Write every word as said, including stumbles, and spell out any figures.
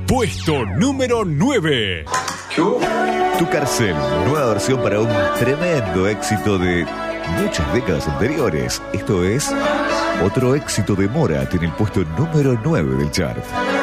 Puesto número nueve. Tu Carcel, nueva versión para un tremendo éxito de muchas décadas anteriores. Esto es otro éxito de Morat en el puesto número nueve del chart.